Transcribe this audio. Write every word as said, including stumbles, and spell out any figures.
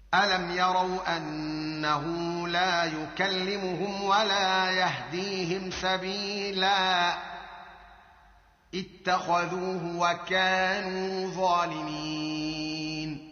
ألم يروا أنه لا يكلمهم ولا يهديهم سبيلا اتخذوه وكانوا ظالمين